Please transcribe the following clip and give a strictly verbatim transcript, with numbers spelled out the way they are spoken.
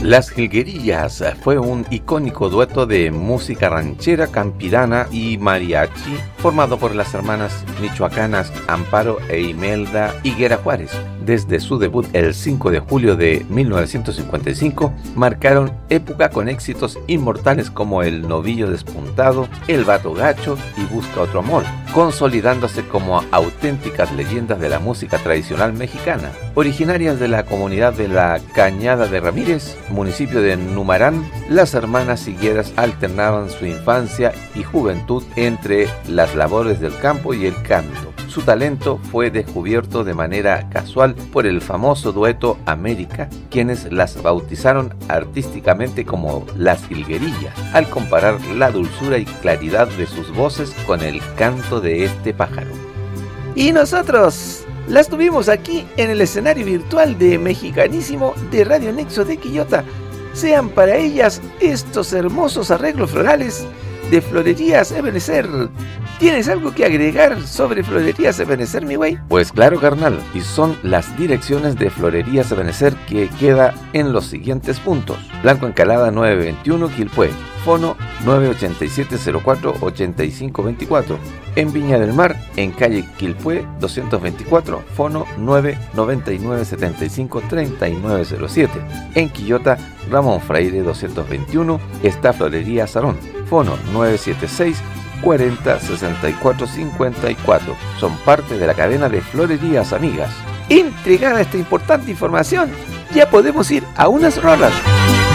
Las Jilguerillas fue un icónico dueto de música ranchera, campirana y mariachi formado por las hermanas michoacanas Amparo e Imelda Higuera Juárez. Desde su debut el cinco de julio de mil novecientos cincuenta y cinco, marcaron época con éxitos inmortales como El Novillo Despuntado, El Vato Gacho y Busca Otro Amor, consolidándose como auténticas leyendas de la música tradicional mexicana. Originarias de la comunidad de la Cañada de Ramírez, municipio de Numarán, las hermanas Higueras alternaban su infancia y juventud entre las labores del campo y el canto. Su talento fue descubierto de manera casual por el famoso dueto América, quienes las bautizaron artísticamente como Las Jilguerillas, al comparar la dulzura y claridad de sus voces con el canto de este pájaro. Y nosotros las tuvimos aquí en el escenario virtual de Mexicanísimo de Radio Nexo de Quillota. Sean para ellas estos hermosos arreglos florales de Florerías Ebenecer. ¿Tienes algo que agregar sobre Florerías Ebenecer, mi güey? Pues claro, carnal, y son las direcciones de Florerías Ebenecer que queda en los siguientes puntos. Blanco Encalada nueve veintiuno, Quilpué, fono nueve ochenta y siete cero cuatro ochenta y cinco veinticuatro. En Viña del Mar, en calle Quilpué doscientos veinticuatro, fono nueve noventa y nueve setenta y cinco treinta y nueve cero siete. En Quillota, Ramón Fraire doscientos veintiuno, está Florería Sarón, fono nueve setenta y seis cuarenta sesenta y cuatro cincuenta y cuatro. Son parte de la cadena de Florerías Amigas. Entregada esta importante información, ya podemos ir a unas rolas.